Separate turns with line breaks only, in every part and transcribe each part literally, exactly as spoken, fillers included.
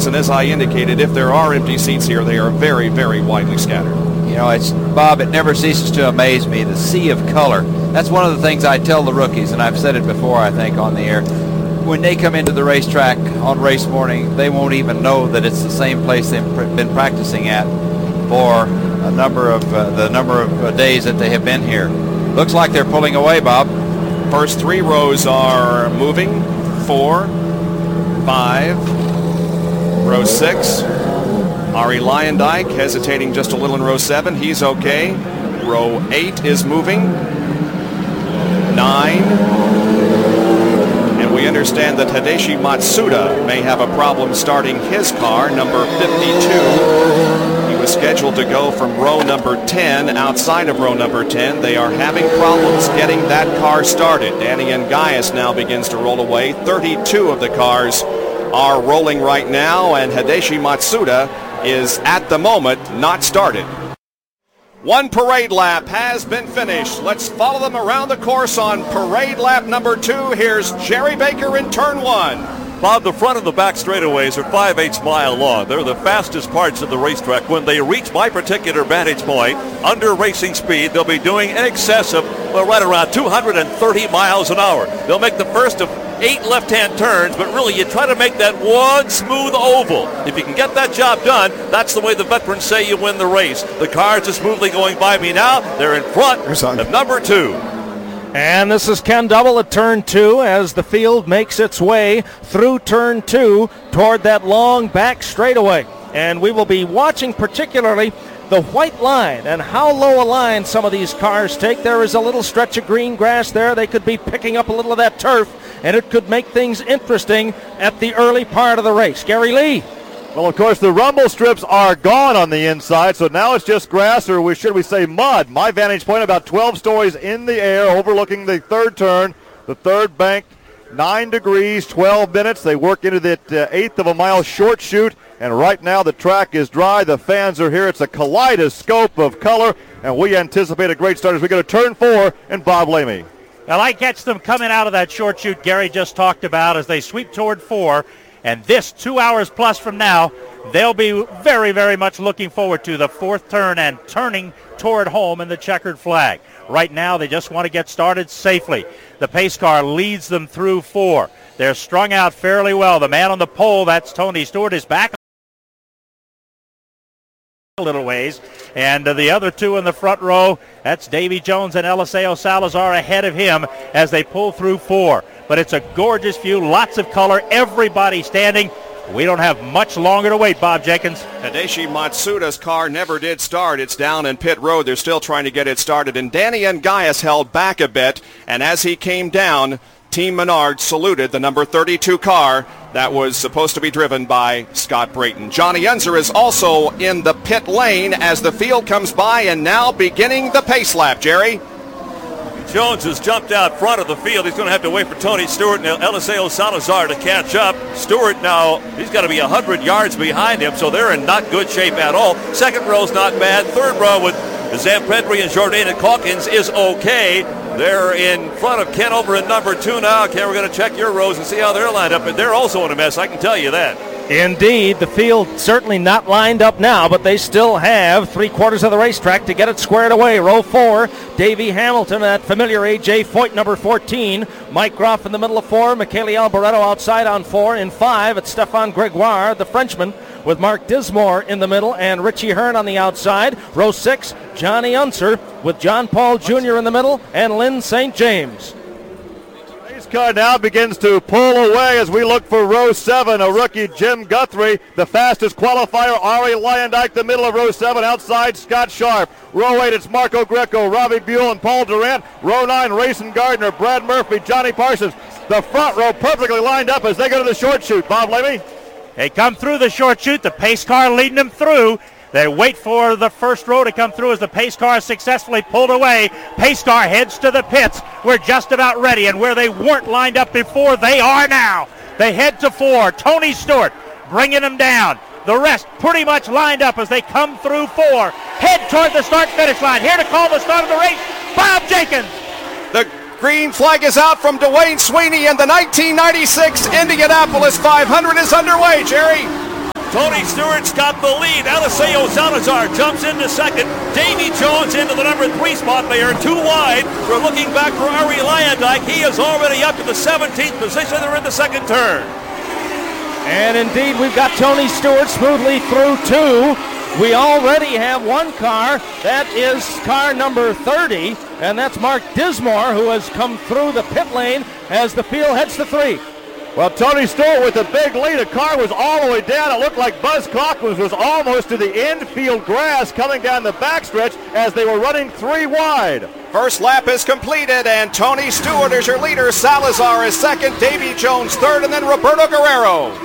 seats, and as I indicated, if there are empty seats here, they are very, very widely scattered.
You know, it's Bob, it never ceases to amaze me, the sea of color. That's one of the things I tell the rookies, and I've said it before, I think, on the air. When they come into the racetrack on race morning, they won't even know that it's the same place they've pr- been practicing at for a number of uh, the number of uh, days that they have been here. Looks like they're pulling away, Bob.
First three rows are moving. Four, five, row six. Ari Luyendyk hesitating just a little in row seven. He's okay. Row eight is moving. Nine. And we understand that Tadashi Matsuda may have a problem starting his car, number fifty-two. He was scheduled to go from row number ten, outside of row number ten. They are having problems getting that car started. Danny Ngaius now begins to roll away. thirty-two of the cars are rolling right now, and Tadashi Matsuda is at the moment not started. One parade lap has been finished. Let's follow them around the course on parade lap number two. Here's Jerry Baker in turn one.
Bob, the front and the back straightaways are five eighths mile long. They're the fastest parts of the racetrack. When they reach my particular vantage point, under racing speed, they'll be doing in excess of, well, right around two hundred thirty miles an hour. They'll make the first of eight left-hand turns, but really you try to make that one smooth oval. If you can get that job done, that's the way the veterans say you win the race. The cars are smoothly going by me now. They're in front of number two.
And this is Ken Double at turn two as the field makes its way through turn two toward that long back straightaway. And we will be watching particularly the white line and how low a line some of these cars take. There is a little stretch of green grass there. They could be picking up a little of that turf, and it could make things interesting at the early part of the race. Gary Lee.
Well, of course, the rumble strips are gone on the inside, so now it's just grass, or we, should we say mud. My vantage point about twelve stories in the air overlooking the third turn, the third bank, nine degrees, twelve minutes. They work into that uh, eighth of a mile short chute, and right now the track is dry. The fans are here. It's a kaleidoscope of color, and we anticipate a great start as we go to turn four and Bob Lamy.
Well, I catch them coming out of that short chute Gary just talked about as they sweep toward four. And this two hours plus from now, they'll be very, very much looking forward to the fourth turn and turning toward home in the checkered flag. Right now, they just want to get started safely. The pace car leads them through four. They're strung out fairly well. The man on the pole, that's Tony Stewart, is back a little ways. And uh, the other two in the front row, that's Davy Jones and Eliseo Salazar ahead of him as they pull through four. But it's a gorgeous view, lots of color, everybody standing. We don't have much longer to wait, Bob Jenkins.
Tadashi Matsuda's car never did start. It's down in pit road. They're still trying to get it started. And Danny Ngaius held back a bit. And as he came down, Team Menard saluted the number thirty-two car that was supposed to be driven by Scott Brayton. Johnny Unser is also in the pit lane as the field comes by and now beginning the pace lap, Jerry.
Jones has jumped out front of the field. He's going to have to wait for Tony Stewart and Eliseo Salazar to catch up. Stewart now, he's got to be one hundred yards behind him, so they're in not good shape at all. Second row's not bad. Third row with Zampedri and Jordana Calkins is okay. They're in front of Ken over in number two now. Ken, we're going to check your rows and see how they're lined up, and they're also in a mess, I can tell you that.
Indeed, the field certainly not lined up now, but they still have three quarters of the racetrack to get it squared away. Row four, Davey Hamilton, that familiar A J Foyt, number fourteen. Mike Groff in the middle of four. Michele Alboreto outside on four. In five, it's Stefan Gregoire, the Frenchman, with Mark Dismore in the middle and Richie Hearn on the outside. Row six, Johnny Unser with John Paul Junior in the middle and Lynn Saint James.
Pace car now begins to pull away as we look for row seven, a rookie, Jim Guthrie, the fastest qualifier. Ari Luyendyk, the middle of row seven, outside Scott Sharp. Row eight, it's Marco Greco, Robbie Buell, and Paul Durant. Row nine, Rayson Gardner, Brad Murphy, Johnny Parsons. The front row perfectly lined up as they go to the short chute. Bob Lamy?
They come through the short chute, the pace car leading them through. They wait for the first row to come through as the pace car is successfully pulled away. Pace car heads to the pits. We're just about ready, and where they weren't lined up before, they are now. They head to four. Tony Stewart bringing them down. The rest pretty much lined up as they come through four. Head toward the start-finish line. Here to call the start of the race, Bob Jenkins.
The green flag is out from Dwayne Sweeney, and the nineteen ninety-six Indianapolis five hundred is underway, Jerry.
Tony Stewart's got the lead. Eliseo Salazar jumps into second. Davy Jones into the number three spot. They are too wide. We're looking back for Ari Lyondike. He is already up to the seventeenth position. They're in the second turn.
And indeed, we've got Tony Stewart smoothly through two. We already have one car. That is car number thirty, and that's Mark Dismore, who has come through the pit lane as the field heads to three.
Well, Tony Stewart with a big lead. The car was all the way down. It looked like Buzz Coughlin was almost to the infield grass coming down the backstretch as they were running three wide.
First lap is completed, and Tony Stewart is your leader. Salazar is second, Davy Jones third, and then Roberto Guerrero.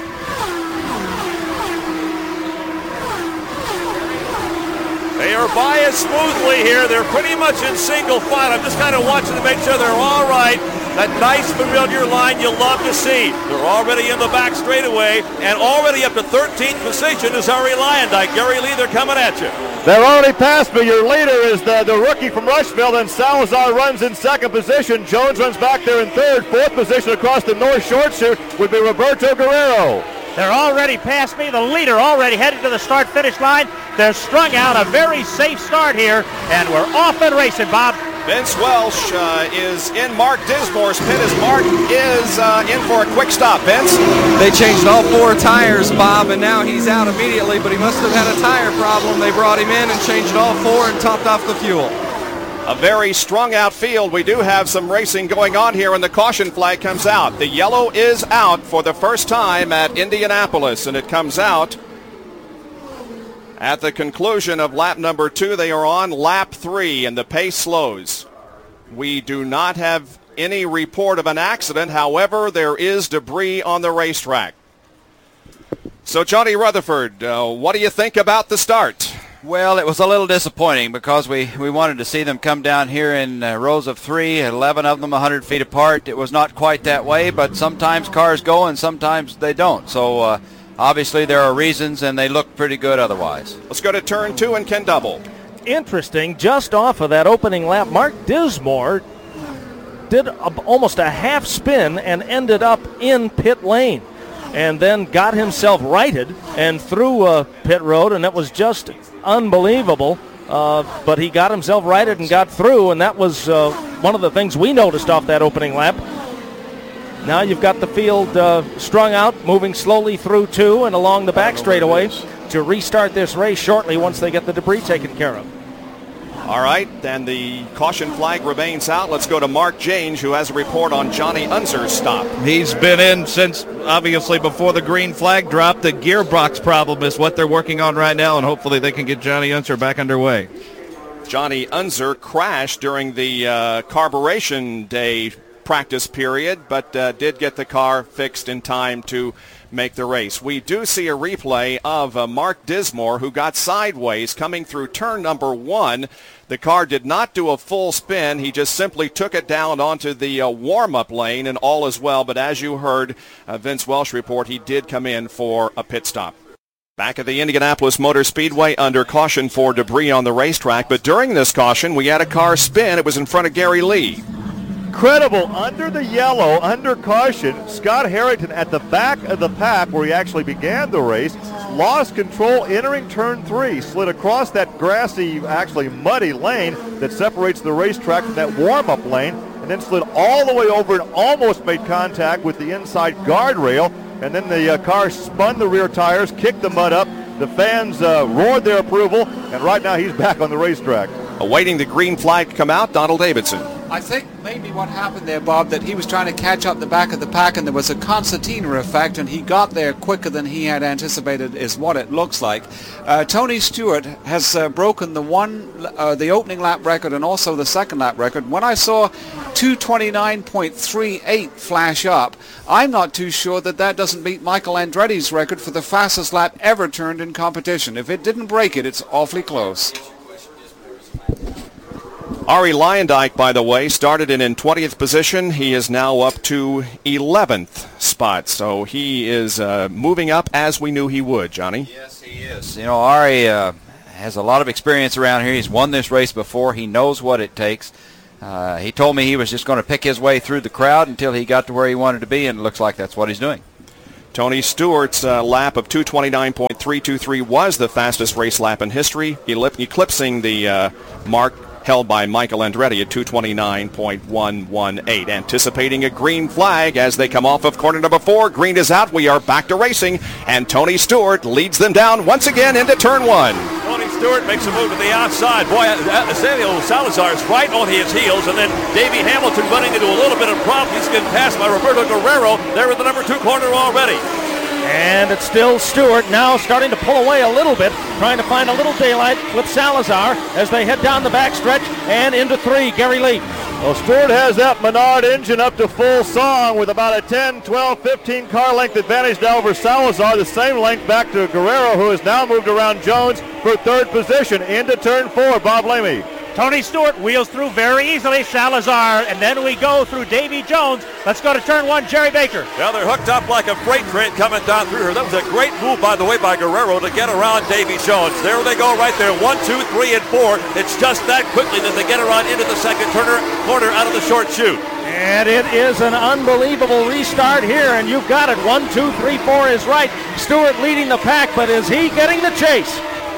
They are by us smoothly here. They're pretty much in single file. I'm just kind of watching to make sure they're all right. That nice familiar line you love to see. They're already in the back straightaway, and already up to thirteenth position is Ari Lyondike. Gary Lee, they're coming at you.
They're already past me. Your leader is the, the rookie from Rushville, and Salazar runs in second position. Jones runs back there in third. Fourth position across the north short chute would be Roberto Guerrero.
They're already past me. The leader already headed to the start-finish line. They're strung out. A very safe start here, and we're off and racing, Bob.
Vince Welsh uh, is in Mark Dismore's pit as Mark is uh, in for a quick stop. Vince?
They changed all four tires, Bob, and now he's out immediately, but he must have had a tire problem. They brought him in and changed all four and topped off the fuel.
A very strung out field. We do have some racing going on here, and the caution flag comes out. The yellow is out for the first time at Indianapolis, and it comes out at the conclusion of lap number two. They are on lap three, and the pace slows. We do not have any report of an accident. However, there is debris on the racetrack. So, Johnny Rutherford, uh, what do you think about the start?
Well, it was a little disappointing because we, we wanted to see them come down here in uh, rows of three, eleven of them one hundred feet apart. It was not quite that way, but sometimes cars go and sometimes they don't. So uh, obviously there are reasons, and they look pretty good otherwise.
Let's go to turn two and Ken Double.
Interesting, just off of that opening lap, Mark Dismore did a, almost a half spin and ended up in pit lane, and then got himself righted and through a pit road, and that was just unbelievable. Uh, but he got himself righted and got through, and that was uh, one of the things we noticed off that opening lap. Now you've got the field uh, strung out, moving slowly through two and along the back straightaway to restart this race shortly once they get the debris taken care of.
All right, then the caution flag remains out. Let's go to Mark James, who has a report on Johnny Unser's stop.
He's been in since, obviously, before the green flag dropped. The gearbox problem is what they're working on right now, and hopefully they can get Johnny Unser back underway.
Johnny Unser crashed during the uh, carburation day practice period, but uh, did get the car fixed in time to make the race. We do see a replay of uh, Mark Dismore, who got sideways coming through turn number one. The car did not do a full spin. He just simply took it down onto the uh, warm-up lane, and all is well. But as you heard uh, Vince Welsh report, he did come in for a pit stop. Back at the Indianapolis Motor Speedway under caution for debris on the racetrack. But during this caution, we had a car spin. It was in front of Gary Lee.
Incredible, under the yellow, under caution, Scott Harrington at the back of the pack where he actually began the race, lost control entering turn three, slid across that grassy, actually muddy lane that separates the racetrack from that warm-up lane, and then slid all the way over and almost made contact with the inside guardrail, and then the uh, car spun the rear tires, kicked the mud up. The fans uh, roared their approval, and right now he's back on the racetrack.
Awaiting the green flag to come out, Donald Davidson.
I think maybe what happened there, Bob, that he was trying to catch up the back of the pack, and there was a concertina effect, and he got there quicker than he had anticipated, is what it looks like. Uh, Tony Stewart has uh, broken the one, uh, the opening lap record and also the second lap record. When I saw two twenty-nine point three eight flash up, I'm not too sure that that doesn't beat Michael Andretti's record for the fastest lap ever turned in competition. If it didn't break it, it's awfully close.
Ari Lyondike, by the way, started in in twentieth position. He is now up to eleventh spot, so he is uh, moving up as we knew he would, Johnny.
Yes, he is. You know, Ari uh, has a lot of experience around here. He's won this race before. He knows what it takes. Uh, he told me he was just going to pick his way through the crowd until he got to where he wanted to be, and it looks like that's what he's doing.
Tony Stewart's uh, lap of two twenty-nine point three two three was the fastest race lap in history, eclipsing the uh, mark held by Michael Andretti at two twenty-nine point one one eight. Anticipating a green flag as they come off of corner number four. Green is out. We are back to racing, and Tony Stewart leads them down once again into turn one.
Tony Stewart makes a move to the outside. Boy, Ezequiel Salazar is right on his heels, and then Davey Hamilton running into a little bit of problem. He's getting passed by Roberto Guerrero. They're in the number two corner already.
And it's still Stewart now starting to pull away a little bit, trying to find a little daylight with Salazar as they head down the backstretch and into three, Gary Lee.
Well, Stewart has that Menard engine up to full song with about a ten, twelve, fifteen car length advantage now over Salazar. The same length back to Guerrero, who has now moved around Jones for third position into turn four. Bob Lamey.
Tony Stewart wheels through very easily Salazar, and then we go through Davy Jones. Let's go to turn one, Jerry Baker.
Now they're hooked up like a freight train coming down through here. That was a great move, by the way, by Guerrero to get around Davy Jones. There they go right there, one, two, three, and four. It's just that quickly that they get around into the second turner, corner out of the short chute.
And it is an unbelievable restart here, and you've got it. One, two, three, four is right. Stewart leading the pack, but is he getting the chase?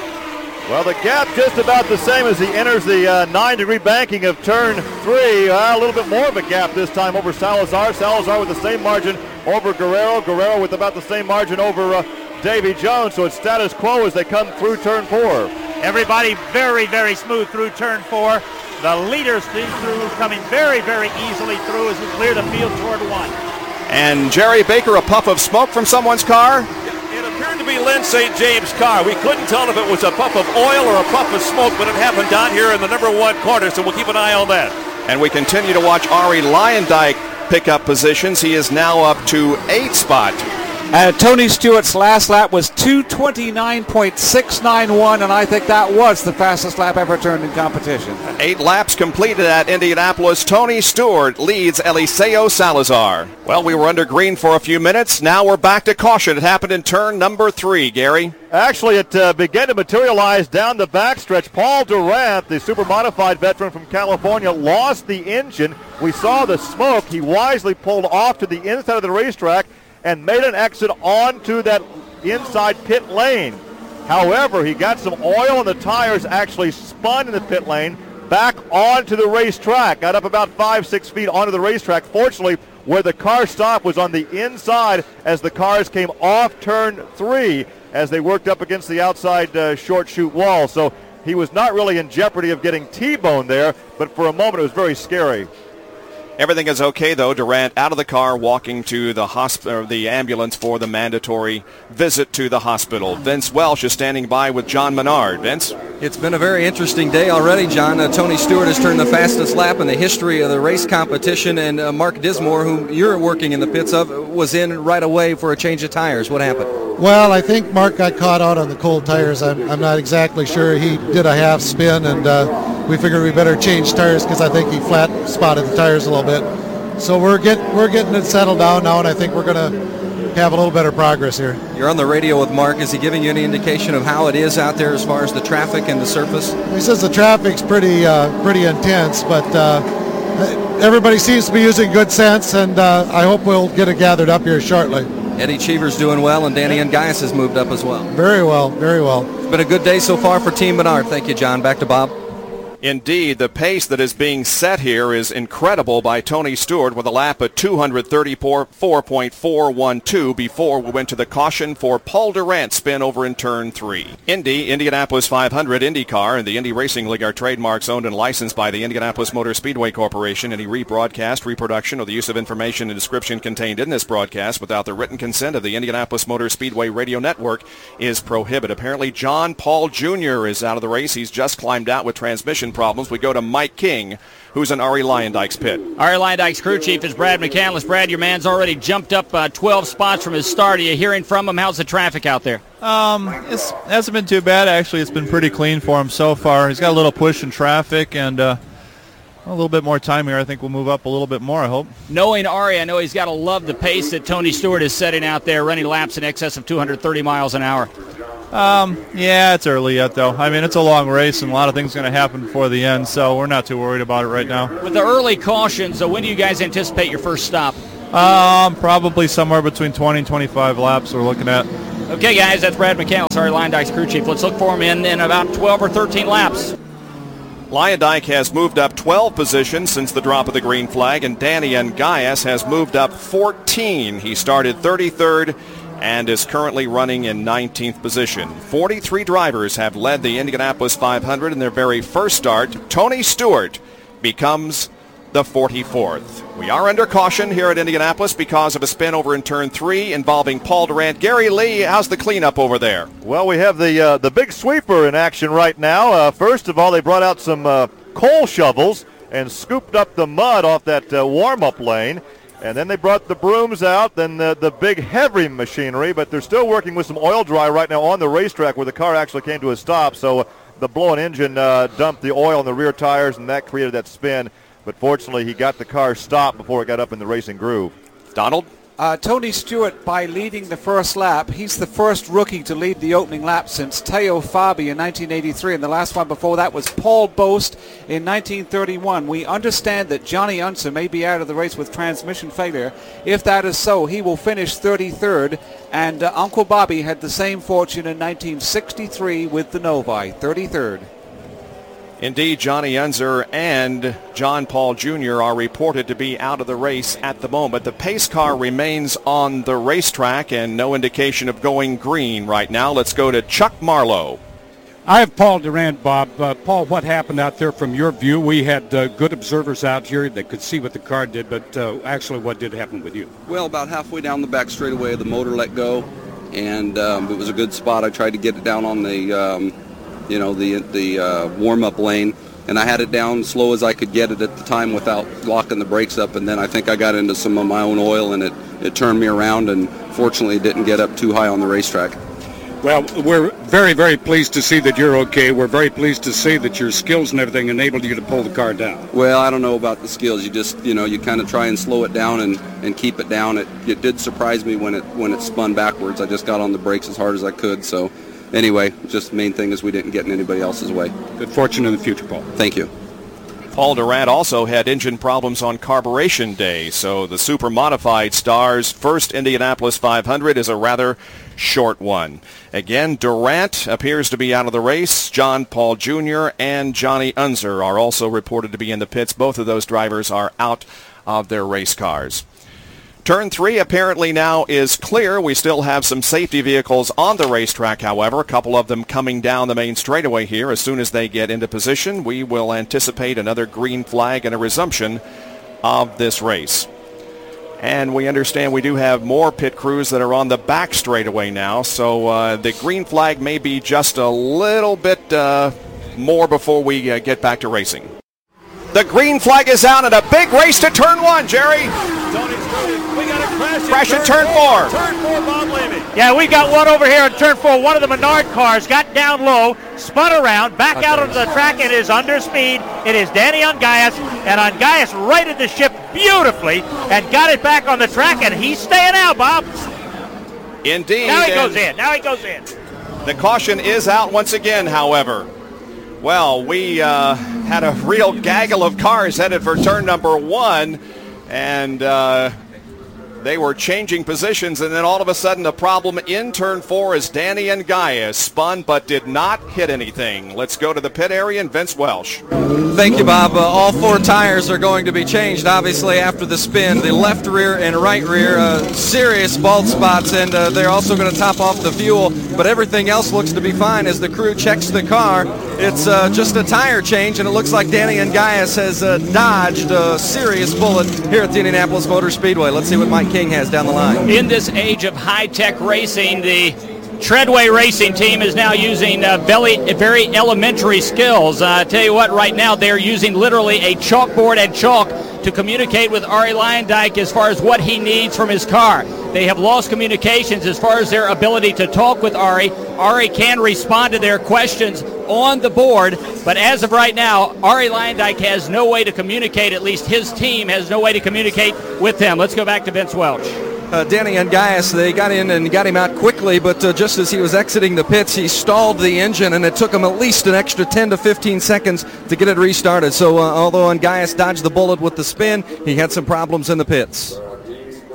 Well, the gap just about the same as he enters the uh, nine-degree banking of turn three. Uh, a little bit more of a gap this time over Salazar. Salazar with the same margin over Guerrero. Guerrero with about the same margin over uh, Davy Jones. So it's status quo as they come through turn four.
Everybody very, very smooth through turn four. The leaders through coming very, very easily through as we clear the field toward one.
And Jerry Baker, a puff of smoke from someone's car.
It appeared to be Lynn Saint James' car. We couldn't tell if it was a puff of oil or a puff of smoke, but it happened down here in the number one corner, so we'll keep an eye on that.
And we continue to watch Ari Luyendyk pick up positions. He is now up to eighth spot.
Uh, Tony Stewart's last lap was two twenty-nine point six nine one, and I think that was the fastest lap ever turned in competition.
Eight laps completed at Indianapolis. Tony Stewart leads Eliseo Salazar. Well, we were under green for a few minutes. Now we're back to caution. It happened in turn number three, Gary.
Actually, it uh, began to materialize down the backstretch. Paul Durant, the super modified veteran from California, lost the engine. We saw the smoke. He wisely pulled off to the inside of the racetrack and made an exit onto that inside pit lane. However, he got some oil and the tires actually spun in the pit lane back onto the racetrack. Got up about five, six feet onto the racetrack. Fortunately, where the car stopped was on the inside as the cars came off turn three as they worked up against the outside uh, short chute wall. So he was not really in jeopardy of getting T-boned there, but for a moment it was very scary.
Everything is okay, though. Durant out of the car, walking to the hosp- the ambulance for the mandatory visit to the hospital. Vince Welsh is standing by with John Menard. Vince?
It's been a very interesting day already, John. Uh, Tony Stewart has turned the fastest lap in the history of the race competition, and uh, Mark Dismore, whom you're working in the pits of, was in right away for a change of tires. What happened?
Well, I think Mark got caught out on the cold tires. I'm, I'm not exactly sure. He did a half spin, and uh, we figured we better change tires because I think he flat spotted the tires a little bit. So we're get we're getting it settled down now, and I think we're going to have a little better progress here.
You're on the radio with Mark. Is he giving you any indication of how it is out there as far as the traffic and the surface?
He says the traffic's pretty uh, pretty intense, but uh, everybody seems to be using good sense, and uh, I hope we'll get it gathered up here shortly.
Eddie Cheever's doing well, and Danny Ungais has moved up as well.
Very well, very well.
It's been a good day so far for Team Menard. Thank you, John. Back to Bob.
Indeed, the pace that is being set here is incredible by Tony Stewart with a lap at two thirty-four point four one two before we went to the caution for Paul Durant spin over in turn three. Indy, Indianapolis five hundred IndyCar, and the Indy Racing League are trademarks owned and licensed by the Indianapolis Motor Speedway Corporation. Any rebroadcast, reproduction, or the use of information and description contained in this broadcast without the written consent of the Indianapolis Motor Speedway Radio Network is prohibited. Apparently, John Paul Junior is out of the race. He's just climbed out with transmission problems. We go to Mike King, who's in Ari Luyendyk's pit.
Ari Luyendyk's crew chief is Brad McCandless. Brad, your man's already jumped up uh, twelve spots from his start. Are you hearing from him? How's the traffic out there?
Um, it hasn't been too bad, actually. It's been pretty clean for him so far. He's got a little push in traffic, and uh, a little bit more time here. I think we'll move up a little bit more, I hope.
Knowing Ari, I know he's got to love the pace that Tony Stewart is setting out there, running laps in excess of two hundred thirty miles an hour.
Um, yeah, it's early yet, though. I mean, it's a long race, and a lot of things are going to happen before the end, so we're not too worried about it right now.
With the early cautions, so when do you guys anticipate your first stop?
Um, probably somewhere between twenty and twenty-five laps we're looking at.
Okay, guys, that's Brad McCandless, Ari Leyendijk's crew chief. Let's look for him in, in about twelve or thirteen laps.
Leyendijk has moved up twelve positions since the drop of the green flag, and Danny Ungayas has moved up fourteen. He started thirty-third and is currently running in nineteenth position. forty-three drivers have led the Indianapolis five hundred in their very first start. Tony Stewart becomes the forty-fourth. We are under caution here at Indianapolis because of a spin over in turn three involving Paul Durant. Gary Lee, how's the cleanup over there?
Well, we have the uh, the big sweeper in action right now. Uh, first of all, they brought out some uh, coal shovels and scooped up the mud off that uh, warm-up lane. And then they brought the brooms out, then the, the big heavy machinery, but they're still working with some oil dry right now on the racetrack where the car actually came to a stop. So uh, the blown engine uh, dumped the oil in the rear tires, and that created that spin. But fortunately, he got the car stopped before it got up in the racing groove.
Donald?
Uh, Tony Stewart, by leading the first lap, he's the first rookie to lead the opening lap since Teo Fabi in nineteen eighty-three, and the last one before that was Paul Boast in nineteen thirty-one. We understand that Johnny Unser may be out of the race with transmission failure. If that is so, he will finish thirty-third, and uh, Uncle Bobby had the same fortune in nineteen sixty-three with the Novi, thirty-third.
Indeed, Johnny Unser and John Paul Junior are reported to be out of the race at the moment. The pace car remains on the racetrack and no indication of going green right now. Let's go to Chuck Marlowe.
I have Paul Durant, Bob. Uh, Paul, what happened out there from your view? We had uh, good observers out here that could see what the car did, but uh, actually what did happen with you?
Well, about halfway down the back straightaway, the motor let go, and um, it was a good spot. I tried to get it down on the... Um, you know, the the uh, warm-up lane, and I had it down slow as I could get it at the time without locking the brakes up, and then I think I got into some of my own oil, and it, it turned me around, and fortunately it didn't get up too high on the racetrack.
Well, we're very, very pleased to see that you're okay. We're very pleased to see that your skills and everything enabled you to pull the car down.
Well, I don't know about the skills. You just, you know, you kind of try and slow it down and, and keep it down. It, it did surprise me when it when it spun backwards. I just got on the brakes as hard as I could, so... Anyway, just the main thing is we didn't get in anybody else's way.
Good fortune in the future, Paul.
Thank you.
Paul Durant also had engine problems on carburation day, so the super modified star's first Indianapolis five hundred is a rather short one. Again, Durant appears to be out of the race. John Paul Junior and Johnny Unser are also reported to be in the pits. Both of those drivers are out of their race cars. Turn three apparently now is clear. We still have some safety vehicles on the racetrack, however, a couple of them coming down the main straightaway here. As soon as they get into position, we will anticipate another green flag and a resumption of this race. And we understand we do have more pit crews that are on the back straightaway now, so uh, the green flag may be just a little bit uh, more before we uh, get back to racing. The green flag is out and a big race to turn one, Jerry.
We got a crash,
crash in turn, turn four.
Turn four, Bob Levy. Yeah, we got one over here in turn four. One of the Menard cars got down low, spun around, back okay. out onto the track. It is under speed. It is Danny Ungayas, and Ungayas righted the ship beautifully and got it back on the track, and he's staying out, Bob.
Indeed.
Now he goes in. Now he goes in.
The caution is out once again, however. Well, we uh, had a real gaggle of cars headed for turn number one, and uh, they were changing positions, and then all of a sudden the problem in turn four is Danny Ungayas spun but did not hit anything. Let's go to the pit area and Vince Welsh.
Thank you, Bob. Uh, all four tires are going to be changed, obviously, after the spin. The left rear and right rear, uh, serious bald spots, and uh, they're also going to top off the fuel, but everything else looks to be fine as the crew checks the car. It's uh, just a tire change, and it looks like Danny Ungayas has uh, dodged a serious bullet here at the Indianapolis Motor Speedway. Let's see what Mike King has down the line.
In this age of high-tech racing, the Treadway Racing team is now using uh, very, very elementary skills. Uh, I tell you what, right now they're using literally a chalkboard and chalk to communicate with Ari Leyendijk as far as what he needs from his car. They have lost communications as far as their ability to talk with Ari. Ari can respond to their questions on the board, but as of right now, Ari Leyendijk has no way to communicate, at least his team has no way to communicate with him. Let's go back to Vince Welch.
Uh, Danny Ungayas, they got in and got him out quickly, but uh, just as he was exiting the pits, he stalled the engine, and it took him at least an extra ten to fifteen seconds to get it restarted. So uh, although Ungayas dodged the bullet with the spin, he had some problems in the pits.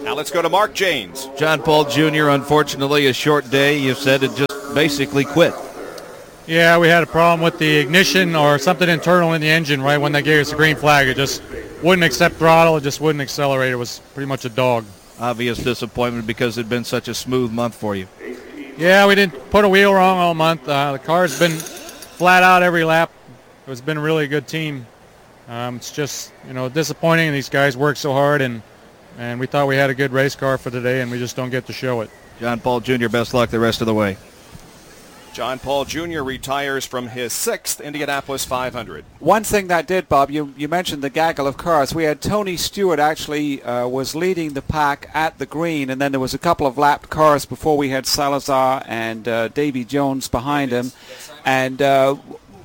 Now let's go to Mark Janes.
John Paul Junior, unfortunately, a short day. You said it just basically quit.
Yeah, we had a problem with the ignition or something internal in the engine right when they gave us the green flag. It just wouldn't accept throttle. It just wouldn't accelerate. It was pretty much a dog.
Obvious disappointment because it had been such a smooth month for you.
Yeah, we didn't put a wheel wrong all month. Uh, the car's been flat out every lap. It's been a really good team. Um, it's just, you know, disappointing. These guys work so hard, and, and we thought we had a good race car for today, and we just don't get to show it.
John Paul Junior, best luck the rest of the way.
John Paul Junior retires from his sixth Indianapolis five hundred.
One thing that did, Bob, you, you mentioned the gaggle of cars. We had Tony Stewart actually uh, was leading the pack at the green, and then there was a couple of lapped cars before we had Salazar and uh, Davy Jones behind him. And uh,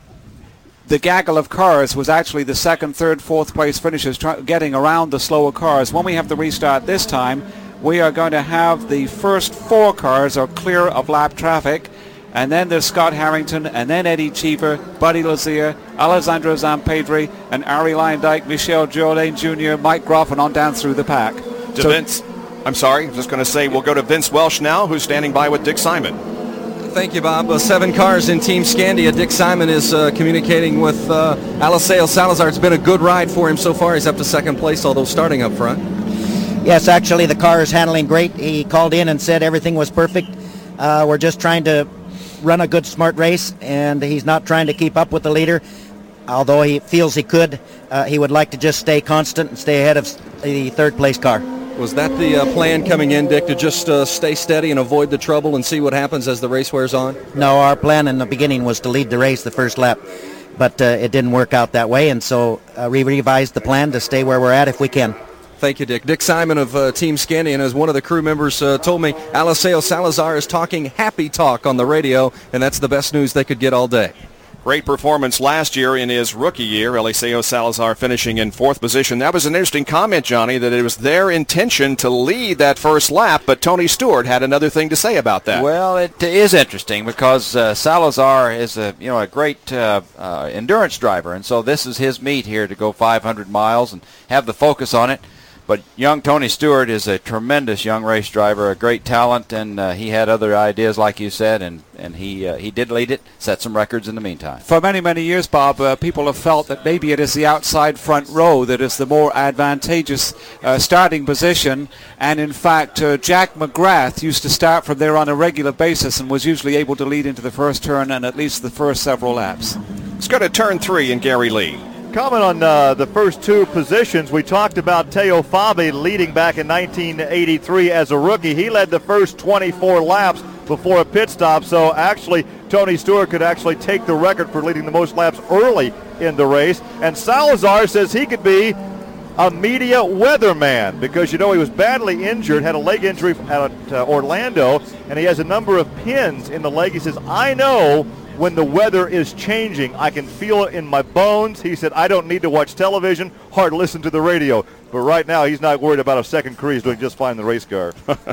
the gaggle of cars was actually the second, third, fourth place finishers try- getting around the slower cars. When we have the restart this time, we are going to have the first four cars are clear of lap traffic. And then there's Scott Harrington, and then Eddie Cheever, Buddy Lazier, Alessandro Zampedri, and Ari Leindyke, Michel Jourdain Junior, Mike Groff, and on down through the pack.
To so, Vince, I'm sorry, I was just going to say we'll go to Vince Welsh now, who's standing by with Dick Simon.
Thank you, Bob. Uh, seven cars in Team Scandia. Dick Simon is uh, communicating with uh, Eliseo Salazar. It's been a good ride for him so far. He's up to second place, although starting up front.
Yes, actually, the car is handling great. He called in and said everything was perfect. Uh, we're just trying to run a good, smart race, and he's not trying to keep up with the leader. Although he feels he could, uh, he would like to just stay constant and stay ahead of the third-place car.
Was that the uh, plan coming in, Dick, to just uh, stay steady and avoid the trouble and see what happens as the race wears on?
No, our plan in the beginning was to lead the race the first lap, but uh, it didn't work out that way, and so uh, we revised the plan to stay where we're at if we can.
Thank you, Dick. Dick Simon of uh, Team Scandia, as one of the crew members uh, told me, Eliseo Salazar is talking happy talk on the radio, and that's the best news they could get all day.
Great performance last year in his rookie year. Eliseo Salazar finishing in fourth position. That was an interesting comment, Johnny, that it was their intention to lead that first lap, but Tony Stewart had another thing to say about that.
Well, it is interesting because uh, Salazar is a you know a great uh, uh, endurance driver, and so this is his meet here to go five hundred miles and have the focus on it. But young Tony Stewart is a tremendous young race driver, a great talent, and uh, he had other ideas, like you said, and, and he uh, he did lead it, set some records in the meantime.
For many, many years, Bob, uh, people have felt that maybe it is the outside front row that is the more advantageous uh, starting position, and in fact, uh, Jack McGrath used to start from there on a regular basis and was usually able to lead into the first turn and at least the first several laps.
Let's go to turn three in Gary Lee.
Comment on uh, the first two positions. We talked about Teo Fabi leading back in nineteen eighty-three as a rookie. He led the first twenty-four laps before a pit stop, so actually Tony Stewart could actually take the record for leading the most laps early in the race. And Salazar says he could be a media weatherman because, you know, he was badly injured, had a leg injury at uh, Orlando, and he has a number of pins in the leg. He says, I know when the weather is changing. I can feel it in my bones. He said, I don't need to watch television or listen to the radio. But right now, he's not worried about a second career. He's doing just fine in the race car.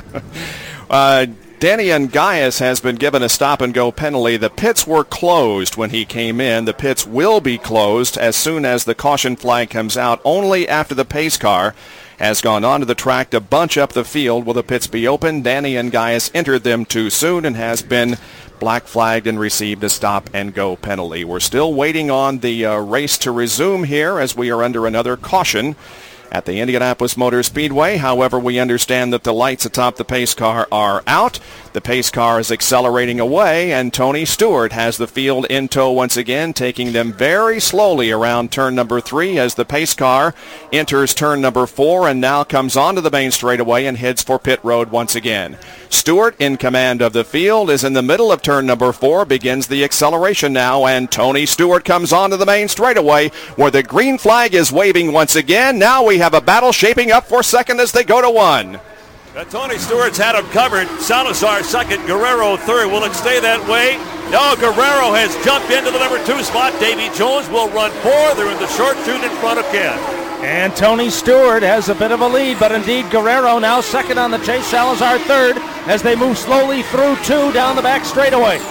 uh, Danny Ungaius has been given a stop-and-go penalty. The pits were closed when he came in. The pits will be closed as soon as the caution flag comes out, only after the pace car has gone onto the track to bunch up the field. Will the pits be open? Danny Ungaius entered them too soon and has been black flagged and received a stop-and-go penalty. We're still waiting on the uh, race to resume here as we are under another caution at the Indianapolis Motor Speedway. However, we understand that the lights atop the pace car are out. The pace car is accelerating away, and Tony Stewart has the field in tow once again, taking them very slowly around turn number three as the pace car enters turn number four and now comes onto the main straightaway and heads for pit road once again. Stewart, in command of the field, is in the middle of turn number four, begins the acceleration now, and Tony Stewart comes onto the main straightaway where the green flag is waving once again. Now we have a battle shaping up for second as they go to one.
Uh, Tony Stewart's had him covered. Salazar second, Guerrero third. Will it stay that way? No, Guerrero has jumped into the number two spot. Davy Jones will run four. They're in the short chute in front of Ken.
And Tony Stewart has a bit of a lead, but indeed Guerrero now second on the chase. Salazar third as they move slowly through two down the back straightaway.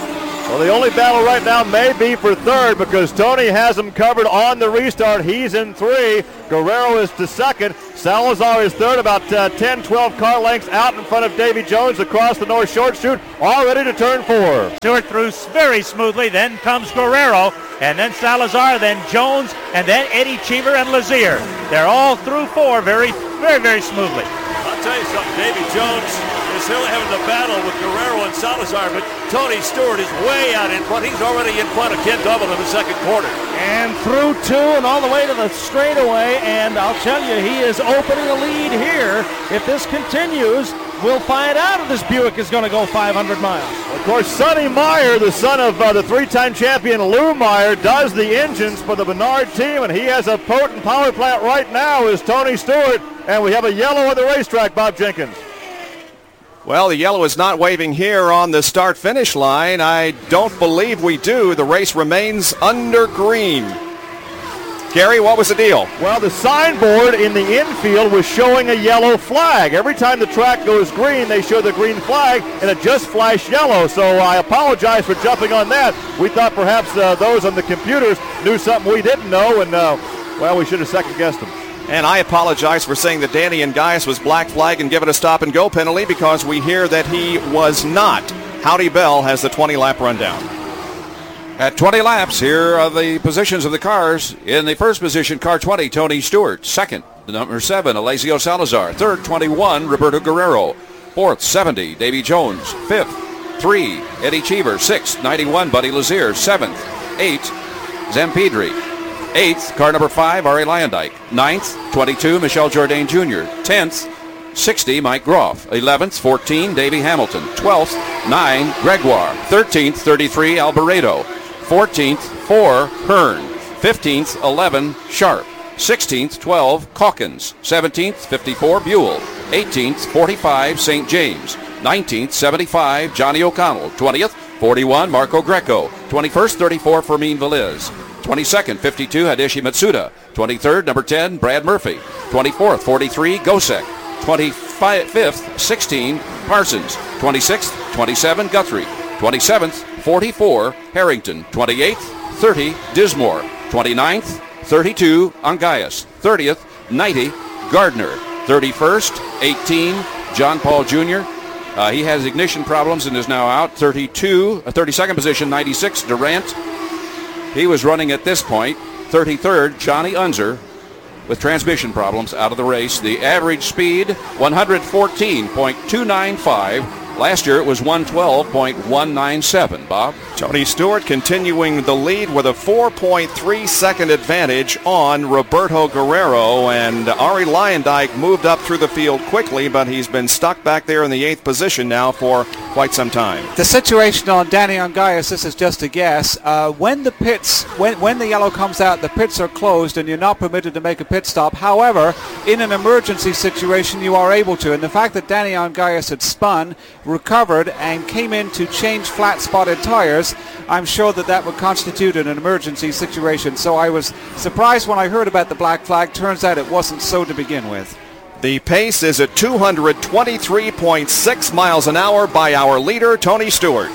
Well, the only battle right now may be for third because Tony has him covered on the restart. He's in three. Guerrero is to second. Salazar is third, about uh, ten, twelve car lengths out in front of Davy Jones across the north short chute, all ready to turn four.
Stewart through very smoothly, then comes Guerrero, and then Salazar, then Jones, and then Eddie Cheever and Lazier. They're all through four very, very, very smoothly.
I'll tell you something, Davy Jones is still having the battle with Guerrero and Salazar, but Tony Stewart is way out in front. He's already in front of Ken Double in the second quarter.
And through two and all the way to the straightaway, and I'll tell you, he is opening a lead here. If this continues, we'll find out if this Buick is going to go five hundred miles.
Of course, Sonny Meyer, the son of uh, the three-time champion Lou Meyer, does the engines for the Menard team, and he has a potent power plant right now is Tony Stewart, and we have a yellow on the racetrack, Bob Jenkins.
Well, the yellow is not waving here on the start-finish line. I don't believe we do. The race remains under green. Gary, what was the deal?
Well, the signboard in the infield was showing a yellow flag. Every time the track goes green, they show the green flag, and it just flashed yellow. So I apologize for jumping on that. We thought perhaps uh, those on the computers knew something we didn't know, and, uh, well, we should have second-guessed them.
And I apologize for saying that Danny Ungaius was black flag and given a stop-and-go penalty because we hear that he was not. Howdy Bell has the twenty-lap rundown.
At twenty laps, here are the positions of the cars. In the first position, car twenty, Tony Stewart. Second, number seven, Alessio Salazar. Third, twenty-one, Roberto Guerrero. Fourth, seventy, Davy Jones. Fifth, three, Eddie Cheever. Sixth, ninety-one, Buddy Lazier. Seventh, eight, Zampedri. Eighth, car number five, Ari Lyondike. Ninth, twenty-two, Michel Jourdain Junior Tenth, sixty, Mike Groff. Eleventh, fourteen, Davy Hamilton. Twelfth, nine, Gregoire. Thirteenth, thirty-three, Alboreto. Fourteenth, four, Hearn. Fifteenth, eleven, Sharp. Sixteenth, twelve, Calkins. Seventeenth, fifty-four, Buell. Eighteenth, forty-five, Saint James. Nineteenth, seventy-five, Johnny O'Connell. Twentieth, forty-one, Marco Greco. Twenty-first, thirty-four, Fermin Veliz. twenty-second, fifty-two, Hideshi Matsuda. twenty-third, number ten, Brad Murphy. twenty-fourth, forty-three, Gosek. twenty-fifth, sixteen, Parsons. twenty-sixth, twenty-seven, Guthrie. twenty-seventh, forty-four, Harrington. twenty-eighth, thirty, Dismore. twenty-ninth, thirty-two, Ungaius. thirtieth, ninety, Gardner. thirty-first, eighteen, John Paul Junior Uh, he has ignition problems and is now out. thirty-two, uh, thirty-second position, ninety-six, Durant. He was running at this point. thirty-third, Johnny Unser with transmission problems out of the race. The average speed, one fourteen point two nine five. Last year it was one twelve point one nine seven, Bob.
Tony Stewart continuing the lead with a four point three second advantage on Roberto Guerrero, and Ari Lyondike moved up through the field quickly, but he's been stuck back there in the eighth position now for quite some time.
The situation on Danny Ungaius, this is just a guess. Uh, when the pits, when, when the yellow comes out, the pits are closed and you're not permitted to make a pit stop. However, in an emergency situation, you are able to. And the fact that Danny Ungaius had spun, recovered, and came in to change flat-spotted tires, I'm sure that that would constitute an emergency situation. So I was surprised when I heard about the black flag. Turns out it wasn't so to begin with.
The pace is at two twenty-three point six miles an hour by our leader, Tony Stewart.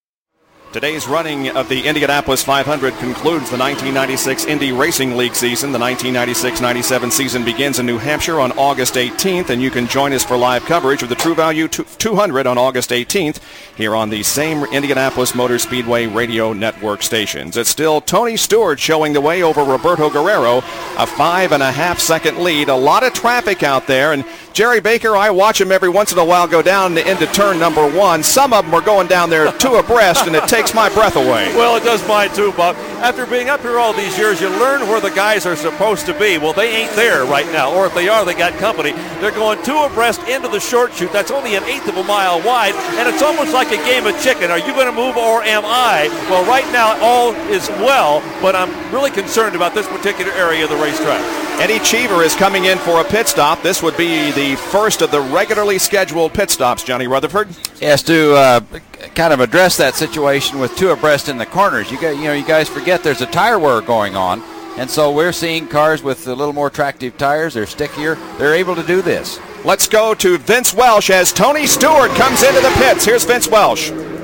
Today's running of the Indianapolis five hundred concludes the nineteen ninety-six Indy Racing League season. The nineteen ninety-six ninety-seven season begins in New Hampshire on August eighteenth, and you can join us for live coverage of the True Value two hundred on August eighteenth here on the same Indianapolis Motor Speedway radio network stations. It's still Tony Stewart showing the way over Roberto Guerrero, a five and a half second lead. A lot of traffic out there, and Jerry Baker, I watch him every once in a while go down into turn number one. Some of them are going down there two abreast, and it takes my breath away.
Well, it does mine too, Bob. After being up here all these years, you learn where the guys are supposed to be. Well, they ain't there right now, or if they are, they got company. They're going two abreast into the short chute. That's only an eighth of a mile wide, and it's almost like a game of chicken. Are you going to move, or am I? Well, right now, all is well, but I'm really concerned about this particular area of the racetrack.
Eddie Cheever is coming in for a pit stop. This would be the first of the regularly scheduled pit stops, Johnny Rutherford.
Yes, to uh, kind of address that situation with two abreast in the corners. You guys, you know, you guys forget there's a tire wear going on, and so we're seeing cars with a little more attractive tires. They're stickier. They're able to do this.
Let's go to Vince Welsh as Tony Stewart comes into the pits. Here's Vince Welsh.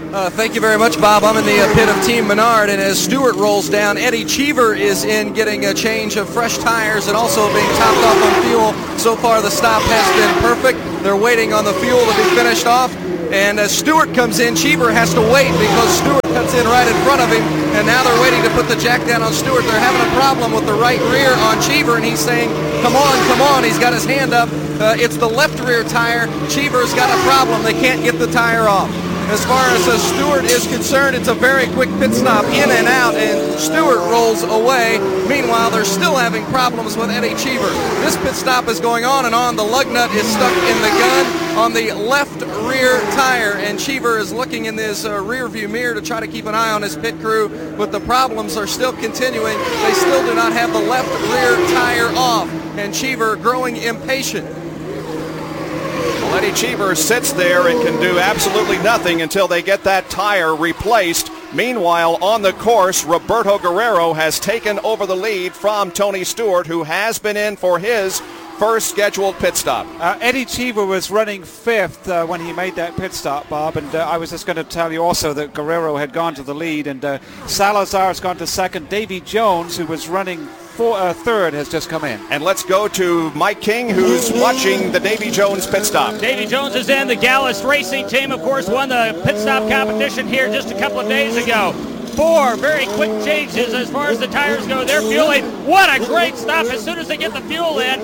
Uh, thank you very much, Bob. I'm in the uh, pit of Team Menard, and as Stewart rolls down, Eddie Cheever is in getting a change of fresh tires and also being topped off on fuel. So far, the stop has been perfect. They're waiting on the fuel to be finished off, and as Stewart comes in, Cheever has to wait because Stewart cuts in right in front of him, and now they're waiting to put the jack down on Stewart. They're having a problem with the right rear on Cheever, and he's saying, come on, come on. He's got his hand up. Uh, it's the left rear tire. Cheever's got a problem. They can't get the tire off. As far as uh, Stewart is concerned, it's a very quick pit stop, in and out, and Stewart rolls away. Meanwhile, they're still having problems with Eddie Cheever. This pit stop is going on and on. The lug nut is stuck in the gun on the left rear tire, and Cheever is looking in this uh, rear view mirror to try to keep an eye on his pit crew, but the problems are still continuing. They still do not have the left rear tire off, and Cheever growing impatient.
Well, Eddie Cheever sits there and can do absolutely nothing until they get that tire replaced. Meanwhile, on the course, Roberto Guerrero has taken over the lead from Tony Stewart, who has been in for his first scheduled pit stop.
Uh, Eddie Cheever was running fifth uh, when he made that pit stop, Bob, and uh, I was just going to tell you also that Guerrero had gone to the lead, and uh, Salazar has gone to second. Davy Jones, who was running four, uh, third, has just come in.
And let's go to Mike King, who's watching the Davy Jones pit stop.
Davy Jones is in. The Gallus Racing Team, of course, won the pit stop competition here just a couple of days ago. Four very quick changes as far as the tires go. They're fueling. What a great stop as soon as they get the fuel in.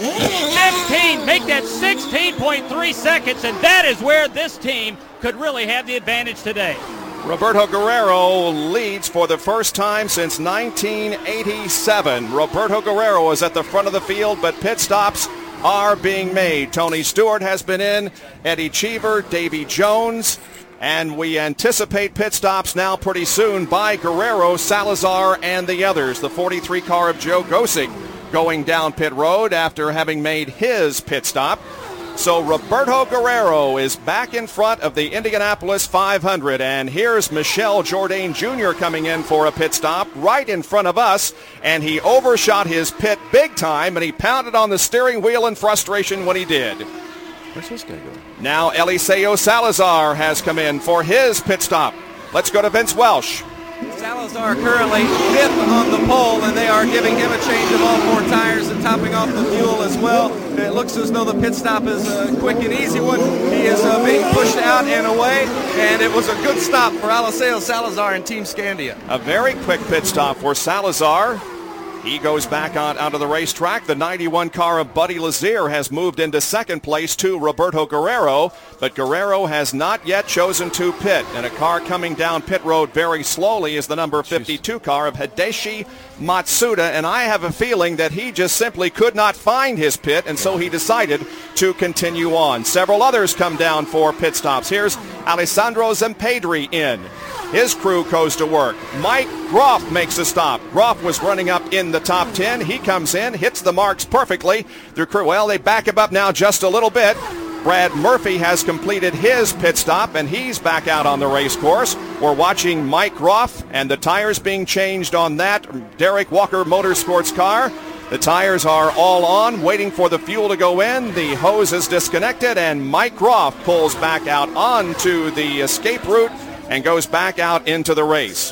fifteen, make that sixteen point three seconds, and that is where this team could really have the advantage today.
Roberto Guerrero leads for the first time since nineteen eighty-seven. Roberto Guerrero is at the front of the field, but pit stops are being made. Tony Stewart has been in, Eddie Cheever, Davy Jones, and we anticipate pit stops now pretty soon by Guerrero, Salazar, and the others. The forty-three car of Joe Gosig going down pit road after having made his pit stop. So Roberto Guerrero is back in front of the Indianapolis five hundred, and here's Michel Jourdain Junior coming in for a pit stop right in front of us, and he overshot his pit big time, and he pounded on the steering wheel in frustration when he did.
Where's this guy going?
Now Eliseo Salazar has come in for his pit stop. Let's go to Vince Welsh.
Salazar currently fifth on the pole, and they are giving him a change of all four tires and topping off the fuel as well. And it looks as though the pit stop is a quick and easy one. He is uh, being pushed out and away, and it was a good stop for Eliseo Salazar and Team Scandia.
A very quick pit stop for Salazar. He goes back on onto the racetrack. The ninety-one car of Buddy Lazier has moved into second place to Roberto Guerrero, but Guerrero has not yet chosen to pit. And a car coming down pit road very slowly is the number fifty-two car of Hideshi Matsuda, and I have a feeling that he just simply could not find his pit, and so he decided to continue on. Several others come down for pit stops. Here's Alessandro Zempedri in. His crew goes to work. Mike Groff makes a stop. Groff was running up in the top ten. He comes in, hits the marks perfectly. Their crew, well, they back him up now just a little bit. Brad Murphy has completed his pit stop, and he's back out on the race course. We're watching Mike Groff and the tires being changed on that Derek Walker Motorsports car. The tires are all on, waiting for the fuel to go in. The hose is disconnected, and Mike Groff pulls back out onto the escape route and goes back out into the race.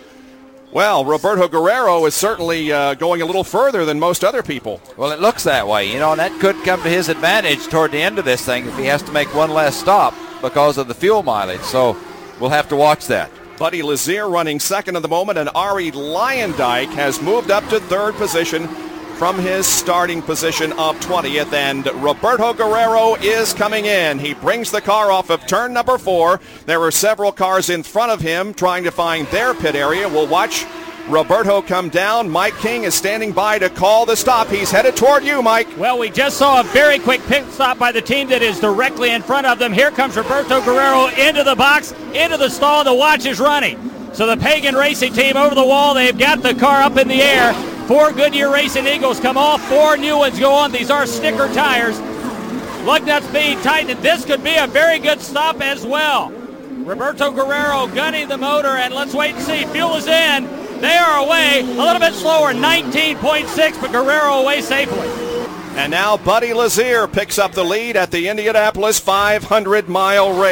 Well, Roberto Guerrero is certainly uh, going a little further than most other people.
Well, it looks that way, you know, and that could come to his advantage toward the end of this thing if he has to make one last stop because of the fuel mileage. So we'll have to watch that.
Buddy Lazier running second at the moment, and Ari Lyondike has moved up to third position from his starting position of twentieth, and Roberto Guerrero is coming in. He brings the car off of turn number four. There are several cars in front of him trying to find their pit area. We'll watch Roberto come down. Mike King is standing by to call the stop. He's headed toward you, Mike.
Well, we just saw a very quick pit stop by the team that is directly in front of them. Here comes Roberto Guerrero into the box, into the stall. The watch is running. So the Pagan Racing Team over the wall. They've got the car up in the air. Four Goodyear Racing Eagles come off. Four new ones go on. These are sticker tires. Lug nuts being tightened. This could be a very good stop as well. Roberto Guerrero gunning the motor, and let's wait and see. Fuel is in. They are away. A little bit slower, nineteen point six, but Guerrero away safely.
And now Buddy Lazier picks up the lead at the Indianapolis five hundred mile race.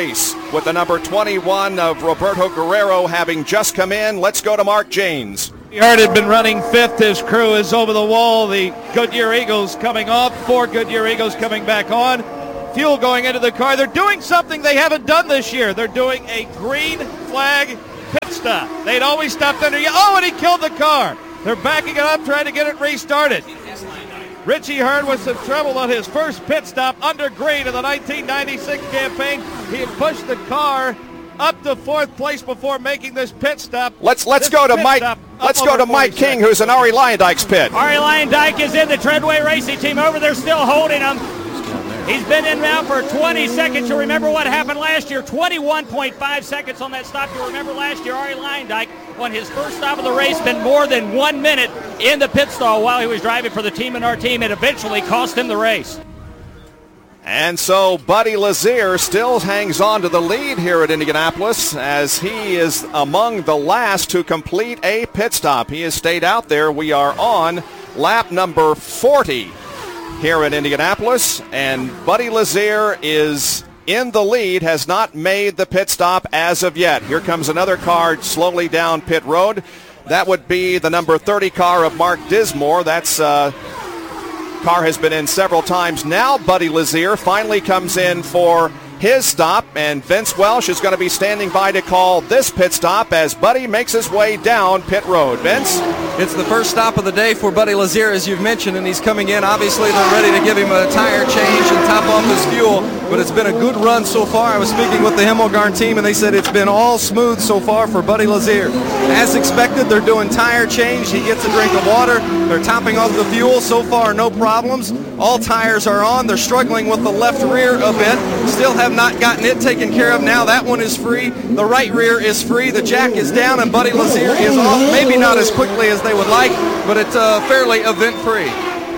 with the number twenty-one of Roberto Guerrero having just come in. Let's go to Mark Janes.
Earnhardt had been running fifth. His crew is over the wall. The Goodyear Eagles coming off. Four Goodyear Eagles coming back on. Fuel going into the car. They're doing something they haven't done this year. They're doing a green flag pit stop. They'd always stopped under yellow. Oh, and he killed the car. They're backing it up, trying to get it restarted. Richie Hearn with some trouble on his first pit stop under green in the nineteen ninety-six campaign. He had pushed the car up to fourth place before making this pit stop.
Let's let's
This
go to
pit
Mike.
stop
Let's
up
go
over
to Mike
forty
King, who's in Ari Lyondike's pit.
Ari Lyondike is in the Treadway Racing Team over there, still holding him. He's been in now for twenty seconds. You remember what happened last year? twenty-one point five seconds on that stop. You remember last year, Ari Lyondike, on his first stop of the race, spent more than one minute in the pit stall while he was driving for the team in our team. It eventually cost him the race.
And so Buddy Lazier still hangs on to the lead here at Indianapolis as he is among the last to complete a pit stop. He has stayed out there. We are on lap number forty here in Indianapolis, and Buddy Lazier is in the lead, has not made the pit stop as of yet. Here comes another car slowly down pit road. That would be the number thirty car of Mark Dismore. That's uh, car has been in several times. Now Buddy Lazier finally comes in for his stop, and Vince Welsh is going to be standing by to call this pit stop as Buddy makes his way down pit road. Vince?
It's the first stop of the day for Buddy Lazier, as you've mentioned, and he's coming in. Obviously, they're ready to give him a tire change and top off his fuel, but it's been a good run so far. I was speaking with the Himmelgarn team, and they said it's been all smooth so far for Buddy Lazier. As expected, they're doing tire change. He gets a drink of water. They're topping off the fuel. So far, no problems. All tires are on. They're struggling with the left rear a bit. Still have not gotten it taken care of. Now that one is free. The right rear is free. The jack is down, and Buddy Lazier is off. Maybe not as quickly as they would like, but it's uh, fairly event-free.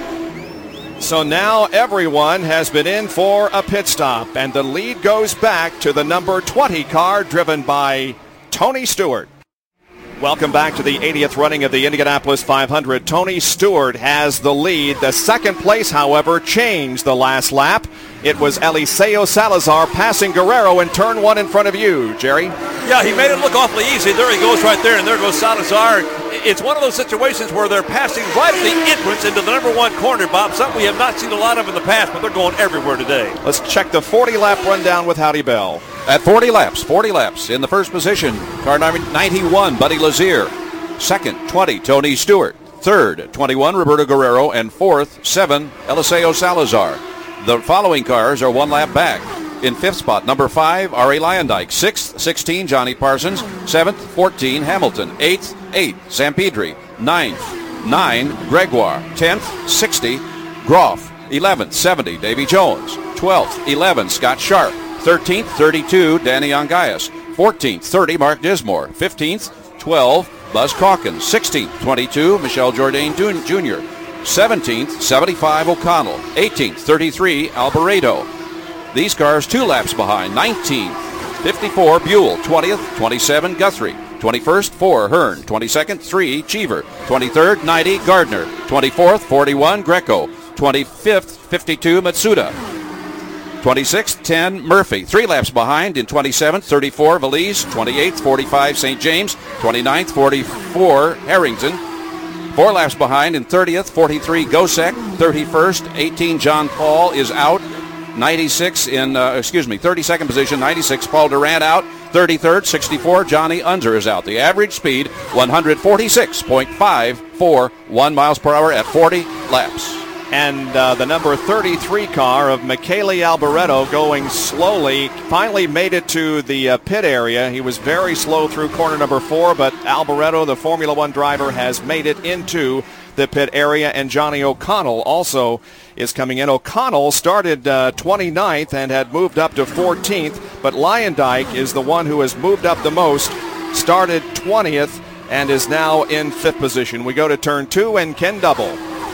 So now everyone has been in for a pit stop, and the lead goes back to the number twenty car driven by Tony Stewart. Welcome back to the eightieth running of the Indianapolis five hundred. Tony Stewart has the lead. The second place, however, changed the last lap. It was Eliseo Salazar passing Guerrero in turn one in front of you, Jerry.
Yeah, he made it look awfully easy. There he goes right there, and there goes Salazar. It's one of those situations where they're passing right at the entrance into the number one corner, Bob. Something we have not seen a lot of in the past, but they're going everywhere today.
Let's check the forty-lap rundown with Howdy Bell.
At forty laps, forty laps in the first position, car number ninety-one, Buddy Lazier. Second, twenty, Tony Stewart. Third, twenty-one, Roberto Guerrero. And fourth, seven, Eliseo Salazar. The following cars are one lap back. In fifth spot, number five, Ari Lyondike. Sixth, sixteen, Johnny Parsons. Seventh, fourteen, Hamilton. Eighth, eight, Sampedri. Ninth, nine, Gregoire. Tenth, sixty, Groff. Eleventh, seventy, Davy Jones. Twelfth, eleven, Scott Sharp. Thirteenth, thirty-two, Danny Ongaias. Fourteenth, thirty, Mark Dismore. Fifteenth, twelve, Buzz Calkins. Sixteenth, twenty-two, Michel Jourdain Junior Seventeenth, seventy-five, O'Connell. Eighteenth, thirty-three, Alboreto. These cars two laps behind. Nineteenth, fifty-four, Buell. Twentieth, twenty-seven, Guthrie. Twenty-first, four, Hearn. Twenty-second, three, Cheever. Twenty-third, ninety, Gardner. Twenty-fourth, forty-one, Greco. Twenty-fifth, fifty-two, Matsuda. twenty-sixth, ten, Murphy. Three laps behind in twenty-seventh, thirty-four, Valise. twenty-eighth, forty-five, Saint James. twenty-ninth, forty-four, Harrington. Four laps behind in thirtieth, forty-three, Gosek. thirty-first, eighteen, John Paul is out. ninety-six in, uh, excuse me, thirty-second position, ninety-six, Paul Durant out. thirty-third, sixty-four, Johnny Unser is out. The average speed, one forty-six point five four one miles per hour at forty laps.
And uh, the number thirty-three car of Michele Alboreto going slowly, finally made it to the uh, pit area. He was very slow through corner number four, but Alboreto, the Formula One driver, has made it into the pit area, and Johnny O'Connell also is coming in. O'Connell started uh, twenty-ninth and had moved up to fourteenth, but Lyondike is the one who has moved up the most, started twentieth and is now in fifth position. We go to turn two and Ken Double.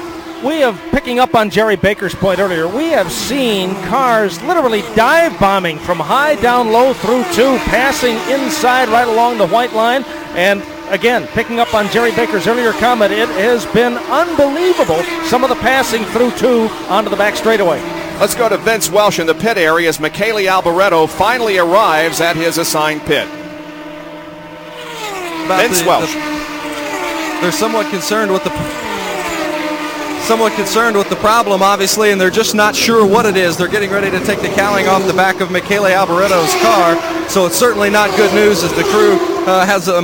We have, picking up on Jerry Baker's point earlier, we have seen cars literally dive bombing from high down low through two, passing inside right along the white line, and again, picking up on Jerry Baker's earlier comment, it has been unbelievable, some of the passing through two onto the back straightaway.
Let's go to Vince Welsh in the pit area as Michele Alboreto finally arrives at his assigned pit.
About
Vince
the,
Welsh.
The, they're somewhat concerned with the somewhat concerned with the problem, obviously, and they're just not sure what it is. They're getting ready to take the cowling off the back of Michele Alboreto's car, so it's certainly not good news as the crew uh, has a